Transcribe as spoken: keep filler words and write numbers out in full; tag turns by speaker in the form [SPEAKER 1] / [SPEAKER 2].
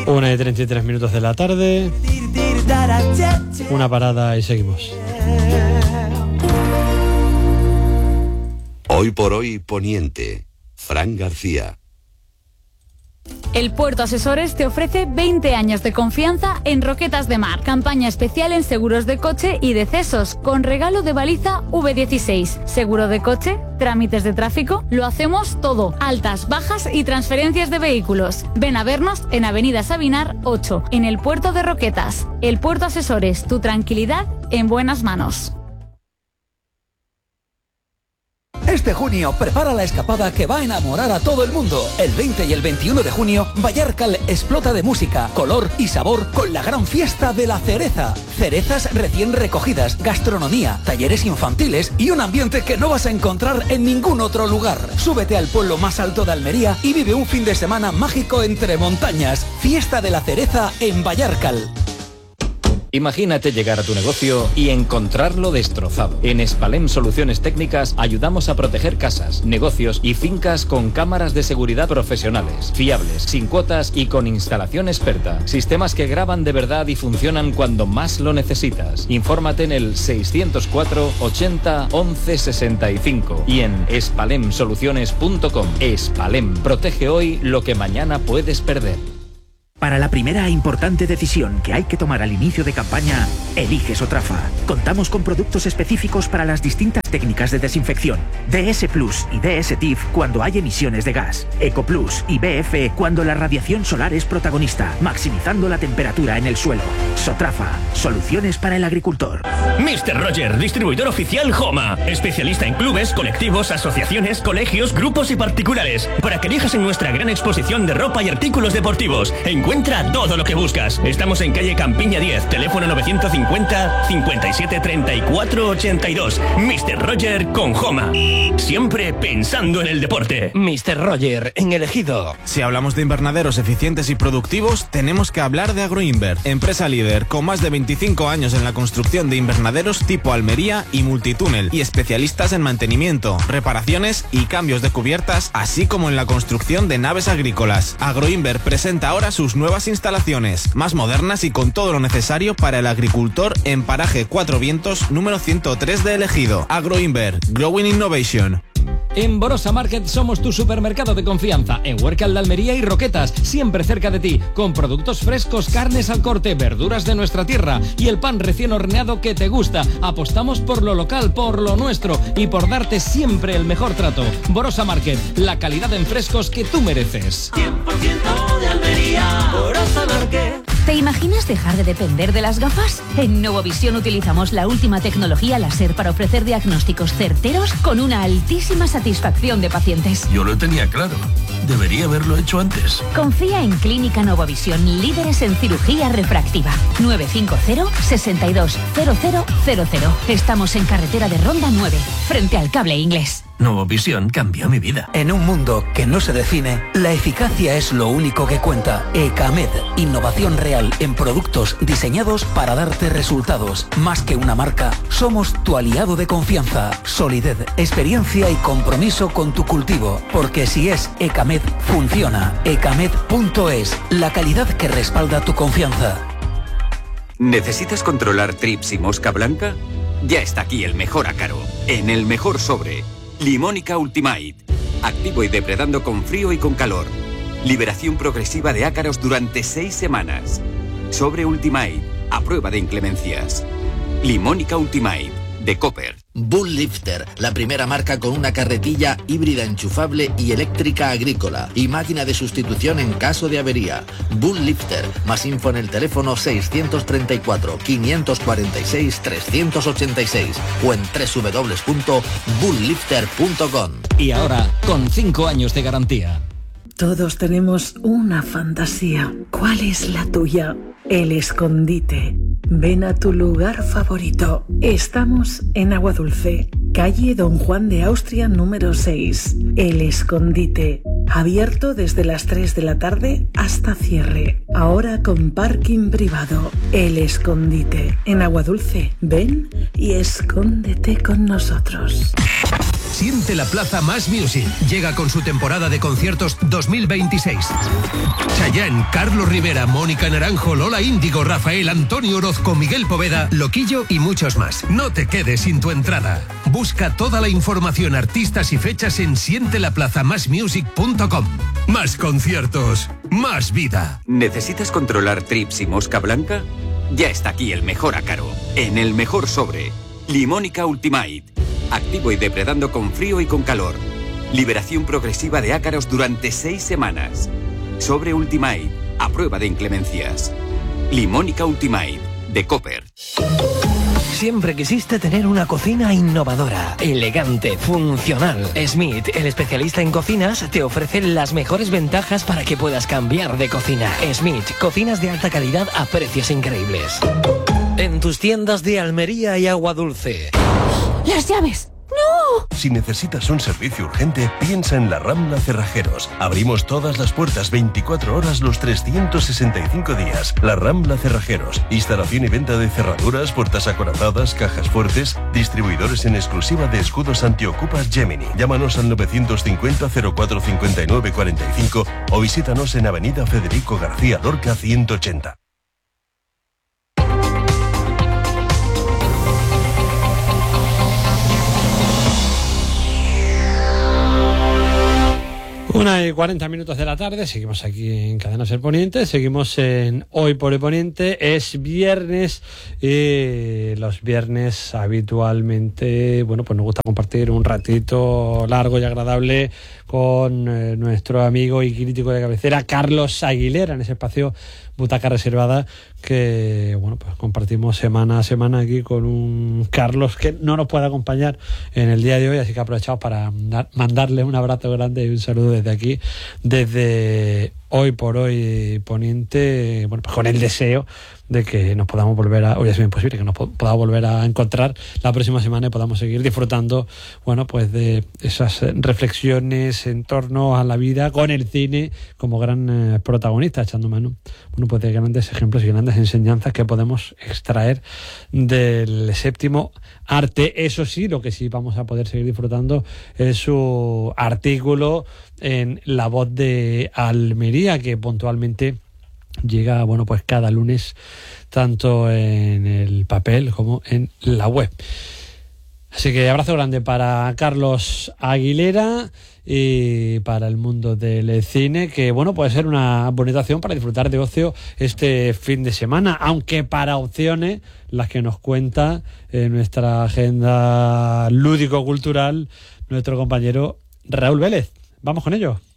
[SPEAKER 1] Una y treinta y tres minutos de la tarde. Una parada y seguimos.
[SPEAKER 2] Hoy por hoy Poniente. Fran García.
[SPEAKER 3] El Puerto Asesores te ofrece veinte años de confianza en Roquetas de Mar. Campaña especial en seguros de coche y decesos, con regalo de baliza V dieciséis. Seguro de coche, trámites de tráfico, lo hacemos todo. Altas, bajas y transferencias de vehículos. Ven a vernos en Avenida Sabinar ocho, en el Puerto de Roquetas. El Puerto Asesores, tu tranquilidad en buenas manos.
[SPEAKER 4] Este junio prepara la escapada que va a enamorar a todo el mundo. El veinte y el veintiuno de junio, Vallarcal explota de música, color y sabor con la gran fiesta de la cereza. Cerezas recién recogidas, gastronomía, talleres infantiles y un ambiente que no vas a encontrar en ningún otro lugar. Súbete al pueblo más alto de Almería y vive un fin de semana mágico entre montañas. Fiesta de la cereza en Vallarcal.
[SPEAKER 5] Imagínate llegar a tu negocio y encontrarlo destrozado. En Spalem Soluciones Técnicas ayudamos a proteger casas, negocios y fincas con cámaras de seguridad profesionales, fiables, sin cuotas y con instalación experta. Sistemas que graban de verdad y funcionan cuando más lo necesitas. Infórmate en el seiscientos cuatro ochenta once sesenta y cinco y en spalem soluciones punto com. Spalem, protege hoy lo que mañana puedes perder.
[SPEAKER 6] Para la primera e importante decisión que hay que tomar al inicio de campaña, elige Sotrafa. Contamos con productos específicos para las distintas técnicas de desinfección. D S Plus y D S T I F cuando hay emisiones de gas. Eco Plus y B F cuando la radiación solar es protagonista, maximizando la temperatura en el suelo. Sotrafa, soluciones para el agricultor.
[SPEAKER 7] mister Roger, distribuidor oficial Homa. Especialista en clubes, colectivos, asociaciones, colegios, grupos y particulares. Para que elijas en nuestra gran exposición de ropa y artículos deportivos. Encuentra todo lo que buscas. Estamos en calle Campiña diez, teléfono novecientos cincuenta cincuenta y siete treinta y cuatro ochenta y dos. mister Roger con Homa. Siempre pensando en el deporte.
[SPEAKER 8] mister Roger, en El Ejido. Si hablamos de invernaderos eficientes y productivos, tenemos que hablar de Agroinver, empresa líder con más de veinticinco años en la construcción de invernaderos tipo Almería y multitúnel, y especialistas en mantenimiento, reparaciones y cambios de cubiertas, así como en la construcción de naves agrícolas. Agroinver presenta ahora sus nuevas instalaciones, más modernas y con todo lo necesario para el agricultor en paraje Cuatro Vientos número ciento tres de El Ejido. Agroinver, Growing Innovation.
[SPEAKER 9] En Borosa Market somos tu supermercado de confianza, en Huércal de Almería y Roquetas, siempre cerca de ti, con productos frescos, carnes al corte, verduras de nuestra tierra y el pan recién horneado que te gusta. Apostamos por lo local, por lo nuestro y por darte siempre el mejor trato. Borosa Market, la calidad en frescos que tú mereces.
[SPEAKER 10] cien por ciento de Almería, Borosa Market.
[SPEAKER 11] ¿Te imaginas dejar de depender de las gafas? En Novovisión utilizamos la última tecnología láser para ofrecer diagnósticos certeros con una altísima satisfacción de pacientes.
[SPEAKER 12] Yo lo tenía claro. Debería haberlo hecho antes.
[SPEAKER 11] Confía en Clínica Novovisión, líderes en cirugía refractiva. nueve cinco cero, seis dos, cero cero cero cero. Estamos en carretera de Ronda nueve, frente al Cable Inglés.
[SPEAKER 12] Novovisión cambió mi vida.
[SPEAKER 4] En un mundo que no se define, la eficacia es lo único que cuenta. Ecamed, innovación real en productos diseñados para darte resultados. Más que una marca, somos tu aliado de confianza. Solidez, experiencia y compromiso con tu cultivo. Porque si es Ecamed, funciona. Ecamed punto es, la calidad que respalda tu confianza.
[SPEAKER 13] ¿Necesitas controlar trips y mosca blanca? Ya está aquí el mejor ácaro, en el mejor sobre. Limónica Ultimate. Activo y depredando con frío y con calor. Liberación progresiva de ácaros durante seis semanas. Sobre Ultimate. A prueba de inclemencias. Limónica Ultimate. De Copper.
[SPEAKER 14] Bull Lifter, la primera marca con una carretilla híbrida enchufable y eléctrica agrícola y máquina de sustitución en caso de avería. Bull Lifter, más info en el teléfono seiscientos treinta y cuatro, quinientos cuarenta y seis, trescientos ochenta y seis o en doble u doble u doble u punto bull lifter punto com.
[SPEAKER 9] Y ahora, con cinco años de garantía.
[SPEAKER 15] Todos tenemos una fantasía. ¿Cuál es la tuya? El escondite. Ven a tu lugar favorito. Estamos en Aguadulce, calle Don Juan de Austria número seis. El Escondite. Abierto desde las tres de la tarde hasta cierre. Ahora con parking privado. El Escondite. En Aguadulce. Ven y escóndete con nosotros.
[SPEAKER 16] Siente la Plaza Más Music. Llega con su temporada de conciertos dos mil veintiséis. Chayanne, Carlos Rivera, Mónica Naranjo, Lola Índigo, Rafael, Antonio Orozco, Miguel Poveda, Loquillo y muchos más. No te quedes sin tu entrada. Busca toda la información, artistas y fechas en siente la plaza más music punto com. Más conciertos, más vida.
[SPEAKER 13] ¿Necesitas controlar trips y mosca blanca? Ya está aquí el mejor ácaro, en el mejor sobre. Limónica Ultimate. Activo y depredando con frío y con calor. Liberación progresiva de ácaros durante seis semanas. Sobre Ultimate, a prueba de inclemencias. Limónica Ultimate, de Copper.
[SPEAKER 17] Siempre quisiste tener una cocina innovadora, elegante, funcional. Smith, el especialista en cocinas, te ofrece las mejores ventajas para que puedas cambiar de cocina. Smith, cocinas de alta calidad a precios increíbles. En tus tiendas de Almería y Aguadulce.
[SPEAKER 3] ¡Las llaves! ¡No!
[SPEAKER 18] Si necesitas un servicio urgente, piensa en La Rambla Cerrajeros. Abrimos todas las puertas veinticuatro horas los trescientos sesenta y cinco días. La Rambla Cerrajeros. Instalación y venta de cerraduras, puertas acorazadas, cajas fuertes. Distribuidores en exclusiva de escudos antiocupas Gemini. Llámanos al novecientos cincuenta cero cuatro cincuenta y nueve cuarenta y cinco o visítanos en Avenida Federico García Lorca ciento ochenta.
[SPEAKER 1] Una y cuarenta minutos de la tarde, seguimos aquí en Cadena Ser Poniente, seguimos en Hoy por el Poniente, es viernes y los viernes habitualmente, bueno, pues nos gusta compartir un ratito largo y agradable con eh, nuestro amigo y crítico de cabecera, Carlos Aguilera, en ese espacio Butaca Reservada, que bueno, pues compartimos semana a semana aquí con un Carlos que no nos puede acompañar en el día de hoy, así que aprovechamos para dar, mandarle un abrazo grande y un saludo desde aquí, desde Hoy por Hoy Poniente, bueno, pues con el deseo de que nos podamos volver a, hoy es bien posible que nos podamos volver a encontrar la próxima semana y podamos seguir disfrutando, bueno, pues de esas reflexiones en torno a la vida con el cine como gran eh, protagonista, echando mano, bueno, pues de grandes ejemplos y grandes enseñanzas que podemos extraer del séptimo arte. Eso sí, lo que sí vamos a poder seguir disfrutando es su artículo en La Voz de Almería, que puntualmente llega, bueno, pues cada lunes, tanto en el papel como en la web. Así que abrazo grande para Carlos Aguilera y para el mundo del cine, que bueno, puede ser una bonita opción para disfrutar de ocio este fin de semana, aunque para opciones las que nos cuenta en nuestra agenda lúdico-cultural nuestro compañero Raúl Vélez. Vamos con ello.